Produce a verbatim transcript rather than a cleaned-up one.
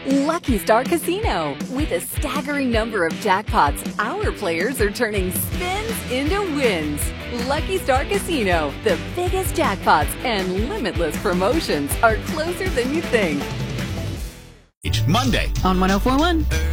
Lucky Star Casino. With a staggering number of jackpots, our players are turning spins into wins. Lucky Star Casino, the biggest jackpots and limitless promotions are closer than you think. Monday on one oh four point one.